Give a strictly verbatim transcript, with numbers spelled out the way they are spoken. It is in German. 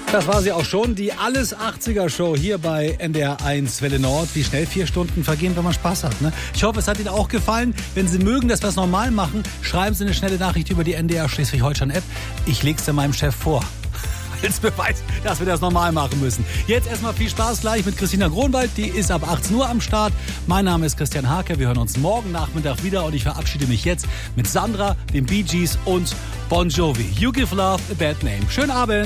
Das war sie auch schon, die Alles achtziger Show hier bei N D R eins Welle Nord. Wie schnell vier Stunden vergehen, wenn man Spaß hat. Ne? Ich hoffe, es hat Ihnen auch gefallen. Wenn Sie mögen, dass wir es normal machen, schreiben Sie eine schnelle Nachricht über die N D R Schleswig-Holstein-App. Ich lege es meinem Chef vor. Als Beweis, dass wir das normal machen müssen. Jetzt erstmal viel Spaß gleich mit Christina Gronwald. Die ist ab achtzehn Uhr am Start. Mein Name ist Christian Hake. Wir hören uns morgen Nachmittag wieder. Und ich verabschiede mich jetzt mit Sandra, den Bee Gees und Bon Jovi. You Give Love a Bad Name. Schönen Abend.